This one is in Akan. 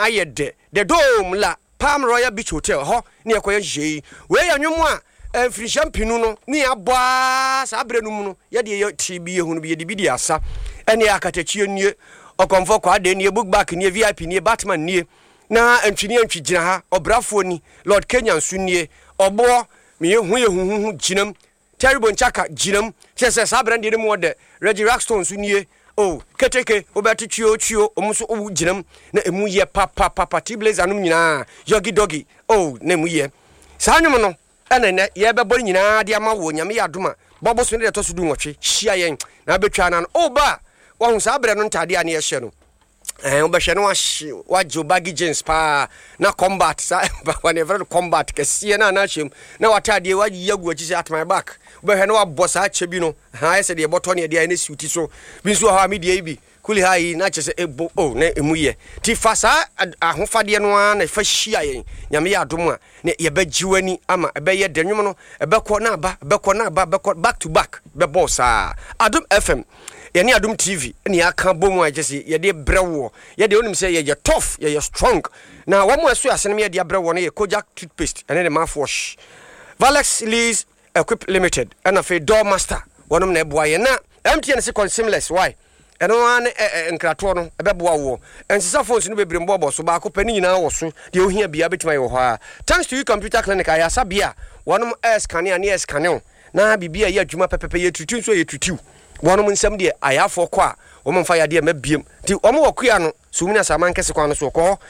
nyina ayede the dome la Palm Royal Beach Hotel ho ne ekoye hye we ya nwom a mfirihya mpinu no ne aboa sa abre no mu no ye de TB ehunu bi ye de bi di asa ene akatachie nie okomfo kwa de nie book back nie VIP nie Batman nie na antwini antwigina ha obrafo ni Lord Kenya nsu nie obo me ye hu ginam terrible nchaka ginam chese sa brand de mu de Reggie Rockstone nsu nie oh keteke obati chuo omuso owu ginam na emu ye papa T-Blaze anum nyina yogi doggy oh na emu ye sa anwom no ene ye be bori nyina de ama wo nyame yadoma bobo so ne de to so du nwotwe hia yen na betwa na oh ba wo hu sa bre no ntade ane ye hye no obehwe no wa jobagi jeans pa na combat sa whenever combat kese na na hwem na watade wa yagu achi at my back obehwe no wa bossa ache bi no ha ese de boto ne de na suiti so bi so ha media bi kuli ha yi na chese ebo oh na emuye ti fasa ahofade no na fa hia yen nyame ya adom a ne ye bagiwani ama ebe ye denwom no ebe ko na ba back to back be boss Adom FM yani Adom TV ni aka bomu agese ye de brewo ye de onim say ye tough ye strong na wa mo asu asene me ye de brewo na ye Kojak toothpaste ene ne mouthwash Valex Lease Equip Limited and a door master wonom na boa ye na MTN se consumeless why eno an enkrato no ebeboa wo ensisa phones no bebre mbobo so ba ko pani nyina wo so de ohia bia betima ye ho ha thanks to you computer clinic ayasa bia wonom scanner na scanner na bibia ye adwuma pepepe ye tutu so ye tutu wonom nsam de ayafo kwa wo mfa ya de mabiem ti omo wakuya no so muna saman kese kwa no so ko